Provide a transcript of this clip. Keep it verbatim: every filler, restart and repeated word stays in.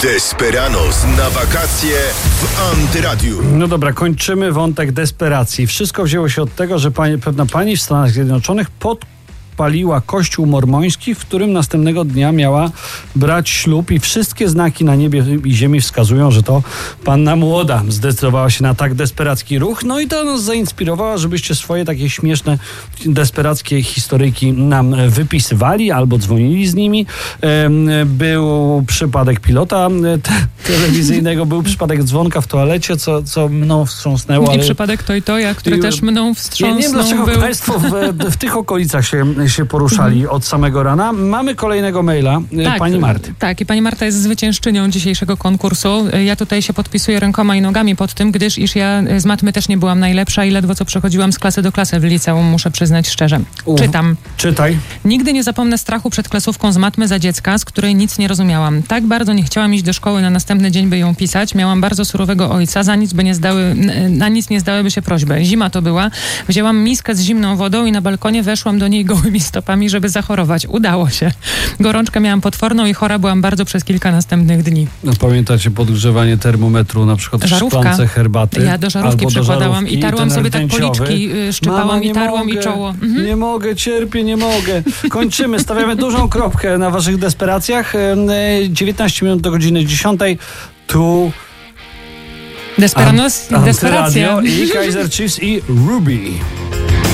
Desperados na wakacje w Antyradiu. No dobra, kończymy wątek desperacji. Wszystko wzięło się od tego, że pani, pewna pani w Stanach Zjednoczonych podpaliła kościół mormoński, w którym następnego dnia miała brać ślub i wszystkie znaki na niebie i ziemi wskazują, że to panna młoda zdecydowała się na tak desperacki ruch. No i to nas zainspirowała, żebyście swoje takie śmieszne, desperackie historyjki nam wypisywali albo dzwonili z nimi. Był przypadek pilota te- telewizyjnego, był przypadek dzwonka w toalecie, co, co mną wstrząsnęło. I ale... przypadek to i to, ja, który I... też mną Ja wstrząsnął. nie wiem, dlaczego był... państwo w, w tych okolicach się, się poruszali Mhm. od samego rana. Mamy kolejnego maila Tak, pani Marty. Tak, i pani Marta jest zwyciężczynią dzisiejszego konkursu. Ja tutaj się podpisuję rękoma i nogami pod tym, gdyż iż ja z matmy też nie byłam najlepsza i ledwo co przechodziłam z klasy do klasy w liceum, muszę przyznać szczerze. U, Czytam. Czytaj. Nigdy nie zapomnę strachu przed klasówką z matmy za dziecka, z której nic nie rozumiałam. Tak bardzo nie chciałam iść do szkoły na następny dzień, by ją pisać. Miałam bardzo surowego ojca, za nic by nie zdały, na nic nie zdałyby się prośby. Zima to była. Wzięłam miskę z zimną wodą i na balkonie weszłam do niej gołymi stopami, żeby zachorować. Udało się. Gorączkę miałam potworną i chora byłam bardzo przez kilka następnych dni. No, pamiętacie podgrzewanie termometru na przykład w Żarówka. szklance herbaty? Ja do żarówki albo do przykładałam żarówki, i tarłam ten sobie tak rtęciowy. policzki, y, szczypałam Mama, i nie tarłam mogę, i czoło. Mhm. Nie mogę, cierpię, nie mogę. Kończymy, stawiamy dużą kropkę na waszych desperacjach. E, dziewiętnaście minut do godziny dziesiątej. Tu Desperados, An- desperacja. Antyradio i Kaiser Chiefs i Ruby.